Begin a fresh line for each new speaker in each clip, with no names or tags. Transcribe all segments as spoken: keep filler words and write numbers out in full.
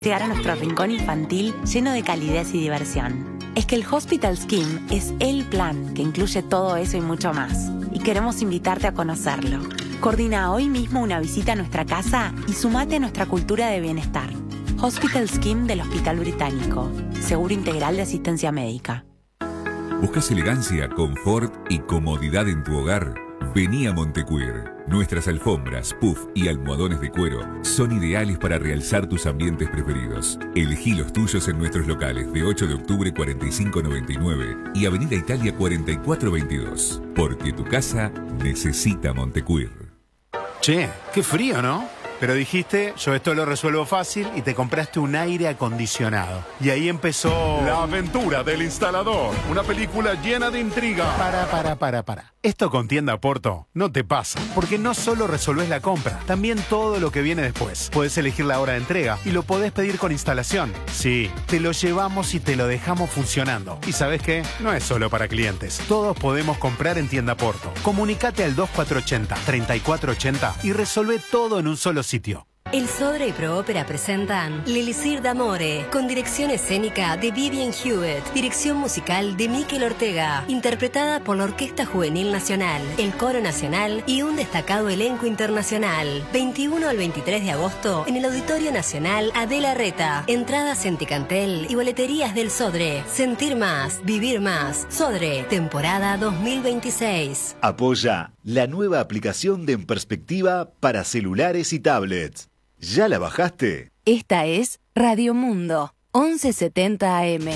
Llegar a nuestro rincón infantil lleno de calidez y diversión. Es que el Hospital Scheme es el plan que incluye todo eso y mucho más. Y queremos invitarte a conocerlo. Coordina hoy mismo una visita a nuestra casa y sumate a nuestra cultura de bienestar. Hospital Scheme del Hospital Británico. Seguro integral de asistencia médica.
¿Buscas elegancia, confort y comodidad en tu hogar? Vení a Montecuir. Nuestras alfombras, puff y almohadones de cuero son ideales para realzar tus ambientes preferidos. Elegí los tuyos en nuestros locales de ocho de octubre cuarenta y cinco noventa y nueve y Avenida Italia cuarenta y cuatro veintidós. Porque tu casa necesita Montecuir.
Che, qué frío, ¿no? Pero dijiste, yo esto lo resuelvo fácil y te compraste un aire acondicionado. Y ahí empezó...
La aventura del instalador. Una película llena de intriga.
Para, para, para, para. Esto con Tienda Porto no te pasa. Porque no solo resolvés la compra, también todo lo que viene después. Podés elegir la hora de entrega y lo podés pedir con instalación. Sí, te lo llevamos y te lo dejamos funcionando. Y ¿sabés qué? No es solo para clientes. Todos podemos comprar en Tienda Porto. Comunicate al dos cuatro ocho cero, treinta y cuatro ochenta y resolvé todo en un solo sitio.
El Sodre y Proópera presentan L'Elisir d'Amore, con dirección escénica de Vivian Hewitt, dirección musical de Mikel Ortega, interpretada por la Orquesta Juvenil Nacional, el Coro Nacional y un destacado elenco internacional. veintiuno al veintitrés de agosto en el Auditorio Nacional Adela Reta. Entradas en Ticantel y boleterías del Sodre. Sentir más, vivir más. Sodre, temporada dos mil veintiséis.
Apoya la nueva aplicación de En Perspectiva para celulares y tablets. ¿Ya la bajaste?
Esta es Radio Mundo, once setenta A M.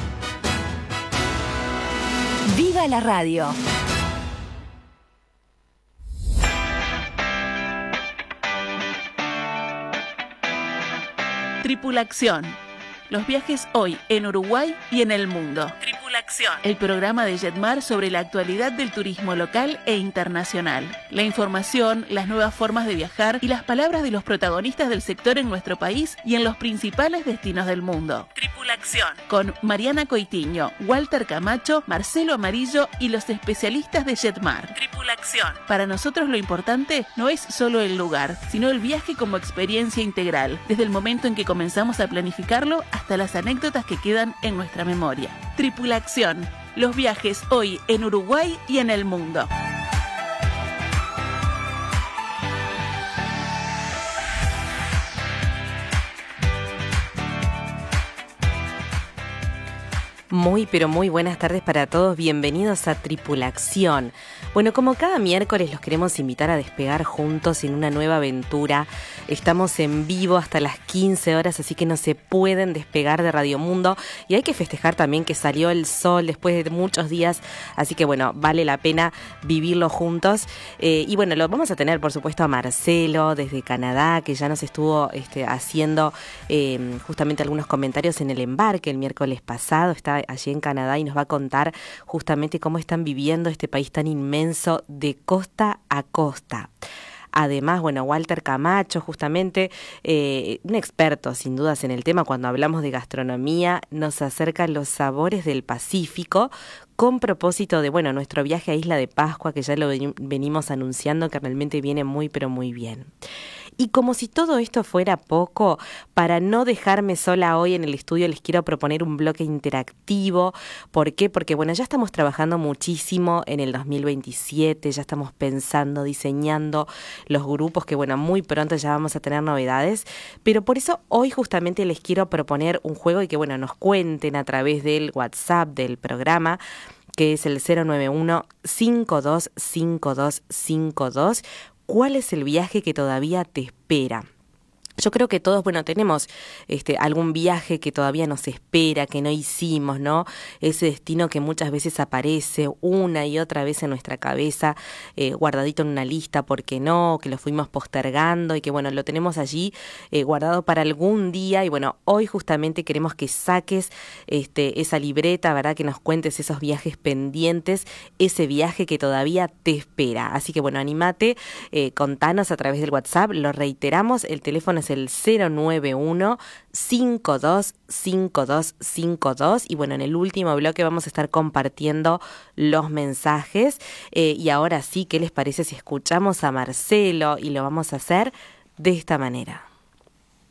¡Viva la radio!
Tripulación. Los viajes hoy en Uruguay y en el mundo. Tripulación. El programa de Jetmar sobre la actualidad del turismo local e internacional. La información, las nuevas formas de viajar y las palabras de los protagonistas del sector en nuestro país y en los principales destinos del mundo. Tripulación. Con Mariana Coitiño, Walter Camacho, Marcelo Amarillo y los especialistas de Jetmar. Tripulación. Para nosotros lo importante no es solo el lugar, sino el viaje como experiencia integral, desde el momento en que comenzamos a planificarlo hasta las anécdotas que quedan en nuestra memoria. Tripulación. Los viajes hoy en Uruguay y en el mundo.
Muy, pero muy buenas tardes para todos. Bienvenidos a Tripulación. Bueno, como cada miércoles los queremos invitar a despegar juntos en una nueva aventura. Estamos en vivo hasta las quince horas, así que no se pueden despegar de Radio Mundo. Y hay que festejar también que salió el sol después de muchos días, así que bueno, vale la pena vivirlo juntos. Eh, y bueno, lo vamos a tener por supuesto a Marcelo desde Canadá, que ya nos estuvo este, haciendo eh, justamente algunos comentarios en el embarque el miércoles pasado. Está allí en Canadá y nos va a contar justamente cómo están viviendo este país tan inmenso de costa a costa. Además, bueno, Walter Camacho, justamente eh, un experto sin dudas en el tema cuando hablamos de gastronomía, nos acerca los sabores del Pacífico con propósito de, bueno, nuestro viaje a Isla de Pascua, que ya lo venimos anunciando, que realmente viene muy, pero muy bien. Y como si todo esto fuera poco, para no dejarme sola hoy en el estudio les quiero proponer un bloque interactivo. ¿Por qué? Porque bueno, ya estamos trabajando muchísimo en el dos mil veintisiete, ya estamos pensando, diseñando los grupos que bueno, muy pronto ya vamos a tener novedades. Pero por eso hoy justamente les quiero proponer un juego y que bueno, nos cuenten a través del WhatsApp del programa, que es el cero nueve uno, cinco dos cinco dos cinco dos. ¿Cuál es el viaje que todavía te espera? Yo creo que todos, bueno, tenemos este algún viaje que todavía nos espera, que no hicimos, ¿no? Ese destino que muchas veces aparece una y otra vez en nuestra cabeza, eh, guardadito en una lista, ¿por qué no? Que lo fuimos postergando y que, bueno, lo tenemos allí eh, guardado para algún día. Y, bueno, hoy justamente queremos que saques este esa libreta, ¿verdad? Que nos cuentes esos viajes pendientes, ese viaje que todavía te espera. Así que, bueno, anímate, eh, contanos a través del WhatsApp, lo reiteramos, el teléfono es el cero nueve uno, cinco dos cinco dos cinco dos y bueno, en el último bloque vamos a estar compartiendo los mensajes eh, y ahora sí, ¿qué les parece si escuchamos a Marcelo? Y lo vamos a hacer de esta manera.